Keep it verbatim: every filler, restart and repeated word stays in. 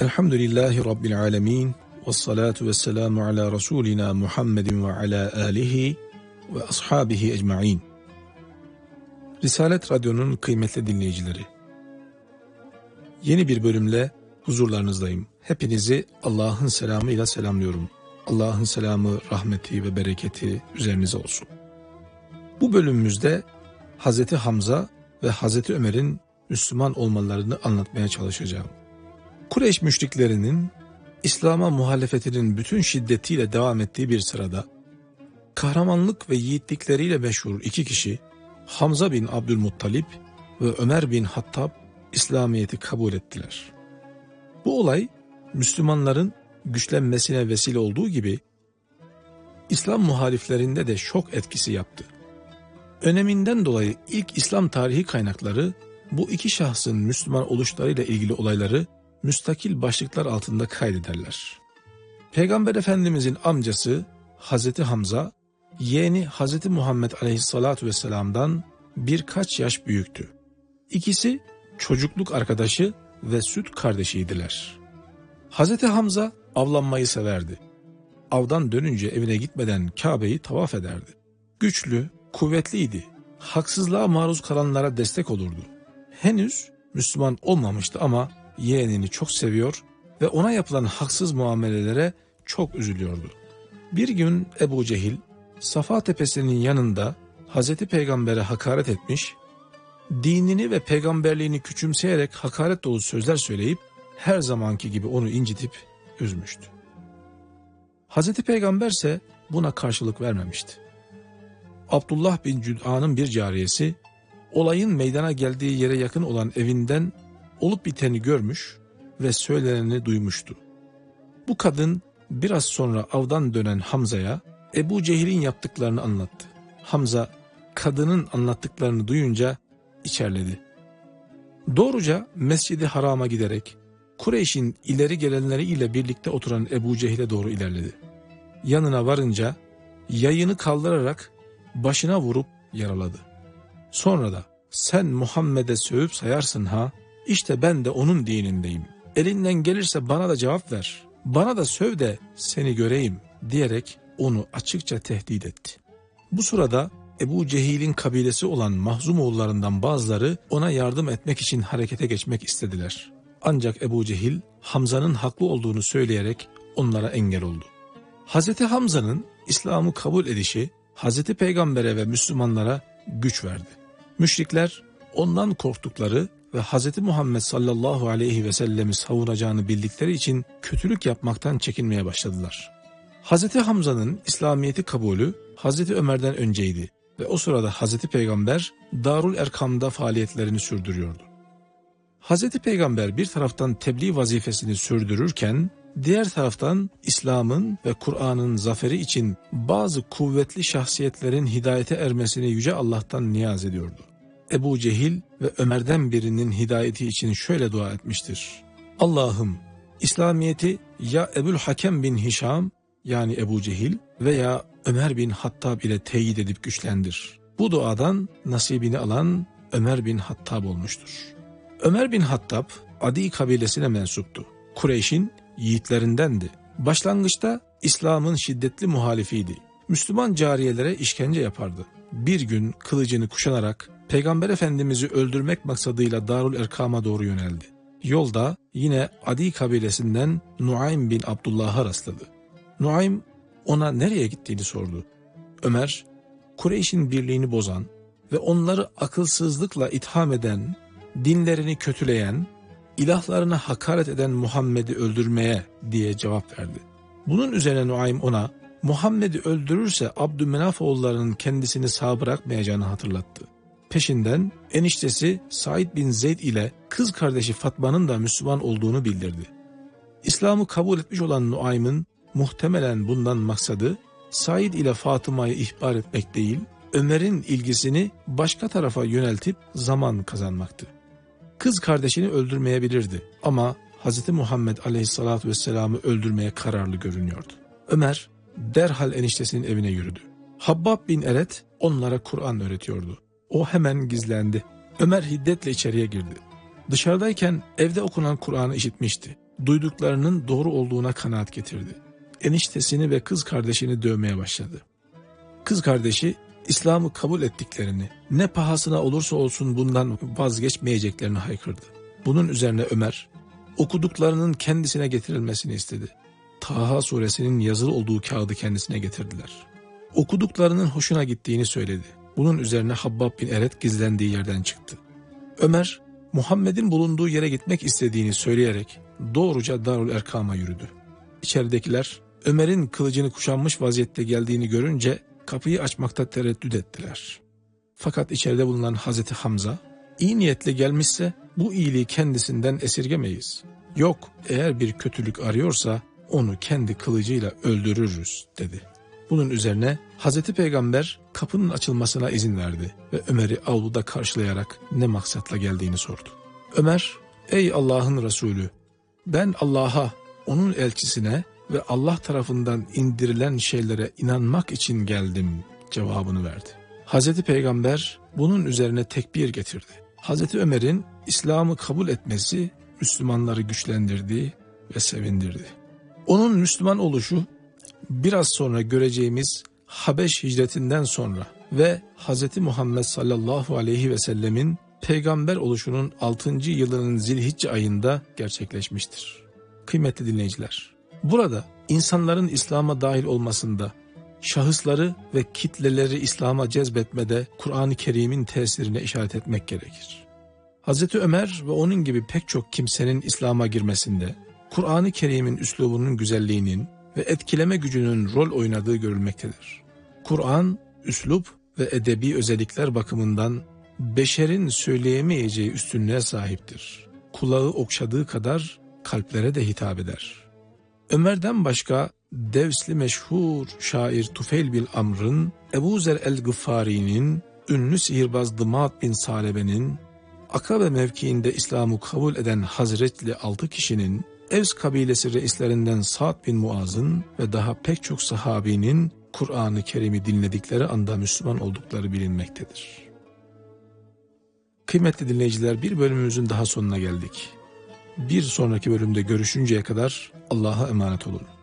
Elhamdülillahi Rabbil alemin. Vessalatu vesselamu ala Resulina Muhammedin ve ala alihi ve ashabihi ecma'in. Risalet Radyo'nun kıymetli dinleyicileri, yeni bir bölümle huzurlarınızdayım. Hepinizi Allah'ın selamıyla selamlıyorum. Allah'ın selamı, rahmeti ve bereketi üzerinize olsun. Bu bölümümüzde Hazreti Hamza ve Hazreti Ömer'in Müslüman olmalarını anlatmaya çalışacağım. Kureyş müşriklerinin İslam'a muhalefetinin bütün şiddetiyle devam ettiği bir sırada kahramanlık ve yiğitlikleriyle meşhur iki kişi, Hamza bin Abdülmuttalip ve Ömer bin Hattab, İslamiyet'i kabul ettiler. Bu olay Müslümanların güçlenmesine vesile olduğu gibi İslam muhaliflerinde de şok etkisi yaptı. Öneminden dolayı ilk İslam tarihi kaynakları bu iki şahsın Müslüman oluşlarıyla ilgili olayları müstakil başlıklar altında kaydederler. Peygamber Efendimizin amcası Hazreti Hamza, yeğeni Hazreti Muhammed Aleyhisselatü Vesselam'dan birkaç yaş büyüktü. İkisi çocukluk arkadaşı ve süt kardeşiydiler. Hazreti Hamza avlanmayı severdi. Avdan dönünce evine gitmeden Kabe'yi tavaf ederdi. Güçlü, kuvvetliydi. Haksızlığa maruz kalanlara destek olurdu. Henüz Müslüman olmamıştı ama yeğenini çok seviyor ve ona yapılan haksız muamelelere çok üzülüyordu. Bir gün Ebu Cehil, Safa Tepesi'nin yanında Hazreti Peygamber'e hakaret etmiş, dinini ve peygamberliğini küçümseyerek hakaret dolu sözler söyleyip her zamanki gibi onu incitip üzmüştü. Hazreti Peygamber ise buna karşılık vermemişti. Abdullah bin Cüd'an'ın bir cariyesi, olayın meydana geldiği yere yakın olan evinden olup biteni görmüş ve söyleneni duymuştu. Bu kadın biraz sonra avdan dönen Hamza'ya Ebu Cehil'in yaptıklarını anlattı. Hamza kadının anlattıklarını duyunca içerledi. Doğruca Mescid-i Haram'a giderek Kureyş'in ileri gelenleriyle birlikte oturan Ebu Cehil'e doğru ilerledi. Yanına varınca yayını kaldırarak başına vurup yaraladı. Sonra da sen Muhammed'e sövüp sayarsın ha, işte ben de onun dinindeyim. Elinden gelirse bana da cevap ver. Bana da söv de seni göreyim diyerek onu açıkça tehdit etti. Bu sırada Ebu Cehil'in kabilesi olan Mahzumoğullarından bazıları ona yardım etmek için harekete geçmek istediler. Ancak Ebu Cehil Hamza'nın haklı olduğunu söyleyerek onlara engel oldu. Hazreti Hamza'nın İslam'ı kabul edişi Hazreti Peygamber'e ve Müslümanlara güç verdi. Müşrikler ondan korktukları ve Hazreti Muhammed sallallahu aleyhi ve sellemi savunacağını bildikleri için kötülük yapmaktan çekinmeye başladılar. Hazreti Hamza'nın İslamiyet'i kabulü Hazreti Ömer'den önceydi ve o sırada Hazreti Peygamber Darul Erkam'da faaliyetlerini sürdürüyordu. Hazreti Peygamber bir taraftan tebliğ vazifesini sürdürürken diğer taraftan İslam'ın ve Kur'an'ın zaferi için bazı kuvvetli şahsiyetlerin hidayete ermesini Yüce Allah'tan niyaz ediyordu. Ebu Cehil ve Ömer'den birinin hidayeti için şöyle dua etmiştir. Allah'ım İslamiyet'i ya Ebul Hakem bin Hişam yani Ebu Cehil veya Ömer bin Hattab ile teyit edip güçlendir. Bu duadan nasibini alan Ömer bin Hattab olmuştur. Ömer bin Hattab Adi kabilesine mensuptu. Kureyş'in yiğitlerindendi. Başlangıçta İslam'ın şiddetli muhalifiydi. Müslüman cariyelere işkence yapardı. Bir gün kılıcını kuşanarak Peygamber Efendimiz'i öldürmek maksadıyla Darul Erkam'a doğru yöneldi. Yolda yine Adi kabilesinden Nuaym bin Abdullah'a rastladı. Nuaym ona nereye gittiğini sordu. Ömer, Kureyş'in birliğini bozan ve onları akılsızlıkla itham eden, dinlerini kötüleyen, ilahlarına hakaret eden Muhammed'i öldürmeye diye cevap verdi. Bunun üzerine Nuaym ona Muhammed'i öldürürse Abdümenaf oğullarının kendisini sağ bırakmayacağını hatırlattı. Peşinden eniştesi Said bin Zeyd ile kız kardeşi Fatma'nın da Müslüman olduğunu bildirdi. İslam'ı kabul etmiş olan Nuaym'ın muhtemelen bundan maksadı Said ile Fatıma'yı ihbar etmek değil, Ömer'in ilgisini başka tarafa yöneltip zaman kazanmaktı. Kız kardeşini öldürmeyebilirdi ama Hz. Muhammed Aleyhisselatü Vesselam'ı öldürmeye kararlı görünüyordu. Ömer derhal eniştesinin evine yürüdü. Habbab bin Eret onlara Kur'an öğretiyordu. O hemen gizlendi. Ömer hiddetle içeriye girdi. Dışarıdayken evde okunan Kur'an'ı işitmişti. duyduklarının doğru olduğuna kanaat getirdi. Eniştesini ve kız kardeşini dövmeye başladı. Kız kardeşi İslam'ı kabul ettiklerini, ne pahasına olursa olsun bundan vazgeçmeyeceklerini haykırdı. Bunun üzerine Ömer, okuduklarının kendisine getirilmesini istedi. Taha suresinin yazılı olduğu kağıdı kendisine getirdiler. Okuduklarının hoşuna gittiğini söyledi. Bunun üzerine Habbab bin Eret gizlendiği yerden çıktı. Ömer, Muhammed'in bulunduğu yere gitmek istediğini söyleyerek doğruca Darül Erkam'a yürüdü. İçeridekiler Ömer'in kılıcını kuşanmış vaziyette geldiğini görünce kapıyı açmakta tereddüt ettiler. Fakat içeride bulunan Hazreti Hamza, iyi niyetle gelmişse bu iyiliği kendisinden esirgemeyiz. Yok, eğer bir kötülük arıyorsa onu kendi kılıcıyla öldürürüz dedi. Bunun üzerine Hazreti Peygamber kapının açılmasına izin verdi ve Ömer'i avluda karşılayarak ne maksatla geldiğini sordu. Ömer, ey Allah'ın Resulü, ben Allah'a, onun elçisine ve Allah tarafından indirilen şeylere inanmak için geldim cevabını verdi. Hazreti Peygamber bunun üzerine tekbir getirdi. Hazreti Ömer'in İslam'ı kabul etmesi Müslümanları güçlendirdi ve sevindirdi. Onun Müslüman oluşu biraz sonra göreceğimiz Habeş hicretinden sonra ve Hazreti Muhammed sallallahu aleyhi ve sellemin peygamber oluşunun altıncı yılının Zilhicce ayında gerçekleşmiştir. Kıymetli dinleyiciler, burada insanların İslam'a dahil olmasında, şahısları ve kitleleri İslam'a cezbetmede Kur'an-ı Kerim'in tesirine işaret etmek gerekir. Hazreti Ömer ve onun gibi pek çok kimsenin İslam'a girmesinde Kur'an-ı Kerim'in üslubunun güzelliğinin ve etkileme gücünün rol oynadığı görülmektedir. Kur'an, üslup ve edebi özellikler bakımından beşerin söyleyemeyeceği üstünlüğe sahiptir. Kulağı okşadığı kadar kalplere de hitap eder. Ömer'den başka Devsli meşhur şair Tufeyl bin Amr'ın, Ebu Zer el-Gıffari'nin, ünlü sihirbaz Dımat bin Salebe'nin, Akabe mevkiinde İslam'ı kabul eden Hazretli altı kişinin, Evs kabilesi reislerinden Sa'd bin Muaz'ın ve daha pek çok sahabinin Kur'an-ı Kerim'i dinledikleri anda Müslüman oldukları bilinmektedir. Kıymetli dinleyiciler, bir bölümümüzün daha sonuna geldik. Bir sonraki bölümde görüşünceye kadar Allah'a emanet olun.